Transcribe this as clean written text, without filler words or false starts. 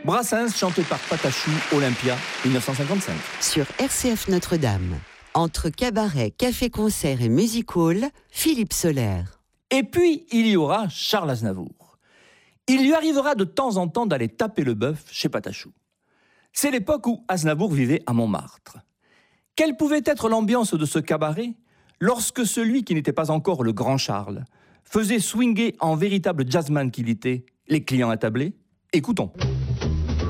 Brassens chanté par Patachou, Olympia, 1955. Sur RCF Notre-Dame, entre cabaret, café-concert et music-hall, Philippe Soler. Et puis, il y aura Charles Aznavour. Il lui arrivera de temps en temps d'aller taper le bœuf chez Patachou. C'est l'époque où Aznavour vivait à Montmartre. Quelle pouvait être l'ambiance de ce cabaret lorsque celui qui n'était pas encore le grand Charles faisait swinger en véritable jazzman qu'il était les clients attablés? Écoutons.